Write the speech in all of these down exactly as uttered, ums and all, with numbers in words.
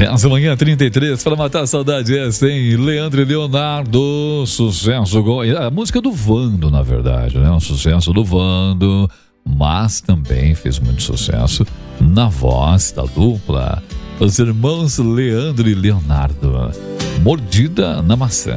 dez da manhã, trinta e três, para matar a saudade essa, hein? Leandro e Leonardo, sucesso. A música do Vando, na verdade, né? Um sucesso do Vando, mas também fez muito sucesso na voz da dupla, os irmãos Leandro e Leonardo. Mordida na Maçã.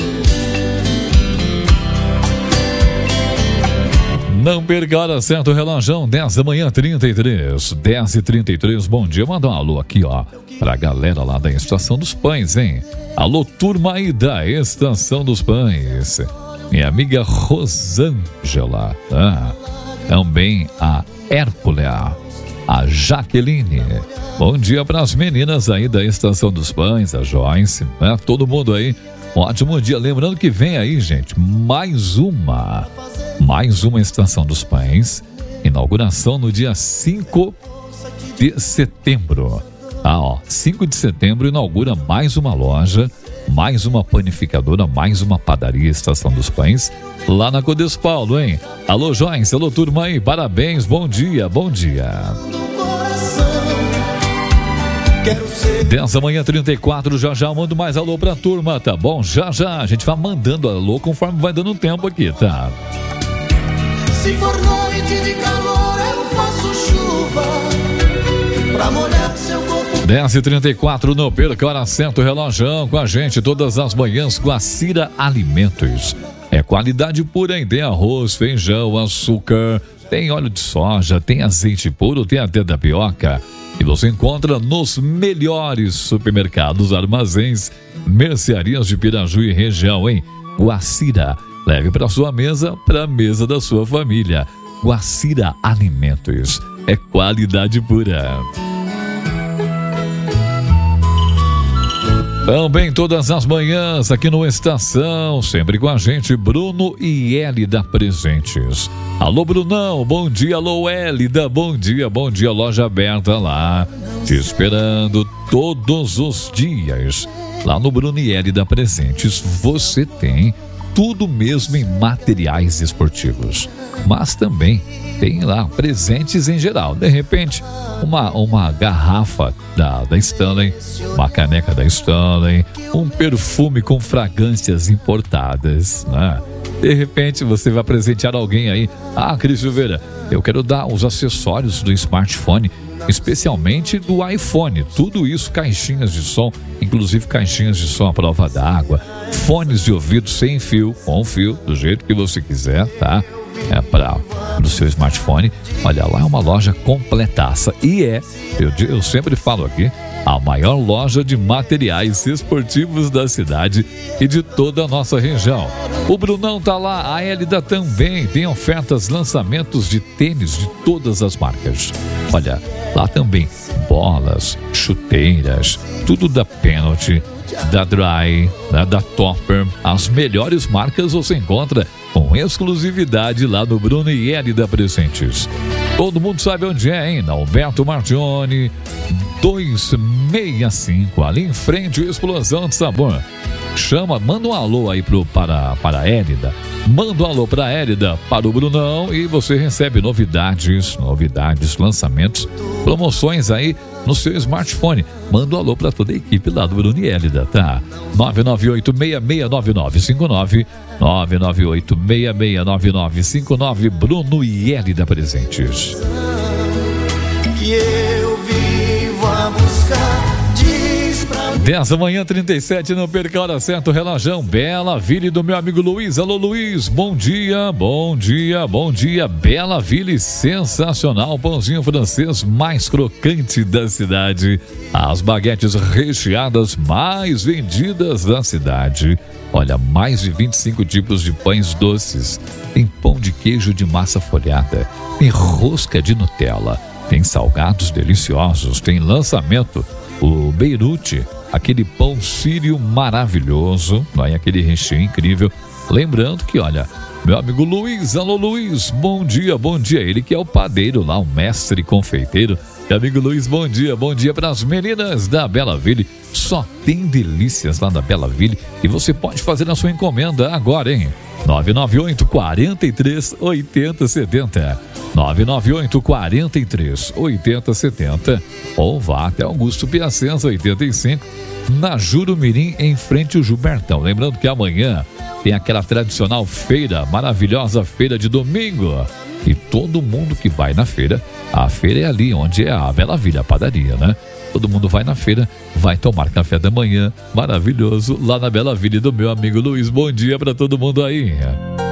Não perca a hora certa, o relógio, dez da manhã, trinta e três, dez e trinta e três, bom dia. Manda um alô aqui, ó, pra galera lá da Estação dos Pães, hein? Alô, turma aí da Estação dos Pães. Minha amiga Rosângela, ah, também a Hércules, a Jaqueline. Bom dia pras meninas aí da Estação dos Pães, a Joyce, né? Todo mundo aí, um ótimo dia. Lembrando que vem aí, gente, mais uma... Mais uma Estação dos Pães, inauguração no dia cinco de setembro. Ah, ó, cinco de setembro inaugura mais uma loja, mais uma panificadora, mais uma padaria Estação dos Pães, lá na Codes Paulo, hein? Alô, Joyce, alô, turma aí, parabéns, bom dia, bom dia. dez da manhã, trinta e quatro, já já mando mais alô pra turma, tá bom? Já já, a gente vai mandando alô conforme vai dando tempo aqui, tá? Se for noite de calor, eu faço chuva pra molhar seu corpo. dez e trinta e quatro, não perca a hora certa, o relógio com a gente todas as manhãs com a Cira Alimentos. É qualidade pura, hein? Tem arroz, feijão, açúcar, tem óleo de soja, tem azeite puro, tem até tapioca. E você encontra nos melhores supermercados, armazéns, mercearias de Piraju e região, hein? Guacira. Leve para sua mesa, para a mesa da sua família. Guacira Alimentos. É qualidade pura. Também todas as manhãs aqui no Estação, sempre com a gente, Bruno e Hélida Presentes. Alô, Brunão, bom dia. Alô, Hélida, bom dia, bom dia. Loja aberta lá, te esperando todos os dias. Lá no Bruno e Hélida Presentes, você tem tudo mesmo em materiais esportivos, mas também tem lá presentes em geral. De repente, uma, uma garrafa da, da Stanley, uma caneca da Stanley, um perfume com fragrâncias importadas, né? De repente você vai presentear alguém aí. Ah, Cris Silveira, eu quero dar os acessórios do smartphone, especialmente do iPhone. Tudo isso, caixinhas de som, inclusive caixinhas de som à prova d'água, fones de ouvido sem fio, com fio, do jeito que você quiser, tá? É para do seu smartphone. Olha lá, é uma loja completaça. E é, eu, eu sempre falo aqui, a maior loja de materiais esportivos da cidade e de toda a nossa região. O Brunão tá lá, a Hélida também tem ofertas, lançamentos de tênis de todas as marcas. Olha, lá também bolas, chuteiras, tudo da Penalty, da Dry, da, da Topper. As melhores marcas você encontra com exclusividade lá no Bruno e Hélida Presentes. Todo mundo sabe onde é, hein? Na Alberto Martione, duzentos e sessenta e cinco, ali em frente, Explosão de Sabor. Chama, manda um alô aí pro, para, para a Hélida. Manda um alô para a Hélida, para o Brunão, e você recebe novidades, novidades, lançamentos, promoções aí no seu smartphone. Manda um alô para toda a equipe lá do Bruno e Hélida, tá? nove nove oito, seis seis nove nove cinco nove, nove nove oito, seis seis nove nove cinco nove, Bruno e Hélida Presentes. Que eu vivo a buscar. dez da manhã, trinta e sete, não perca a hora certa, o relógio. Bela Ville do meu amigo Luiz. Alô, Luiz, bom dia, bom dia, bom dia. Bela Ville, sensacional, pãozinho francês mais crocante da cidade. As baguetes recheadas mais vendidas da cidade. Olha, mais de vinte e cinco tipos de pães doces. Tem pão de queijo de massa folhada, tem rosca de Nutella, tem salgados deliciosos, tem lançamento, o Beirute, aquele pão sírio maravilhoso, não é? Aquele recheio incrível. Lembrando que, olha, meu amigo Luiz, alô Luiz, bom dia, bom dia. Ele que é o padeiro lá, o mestre confeiteiro Meu amigo Luiz, bom dia. Bom dia para as meninas da Bela Ville. Só tem delícias lá na Bela Ville e você pode fazer a sua encomenda agora, hein? nove nove oito, quatro três, oito zero sete zero. nove nove oito, quatro três, oito zero sete zero. Ou vá até Augusto Piacenza oitenta e cinco, na Jurumirim, em frente ao Gilbertão. Lembrando que amanhã tem aquela tradicional feira, maravilhosa feira de domingo. E todo mundo que vai na feira, a feira é ali onde é a Bela Ville, a padaria, né? Todo mundo vai na feira, vai tomar café da manhã maravilhoso lá na Bela Ville do meu amigo Luiz. Bom dia para todo mundo aí.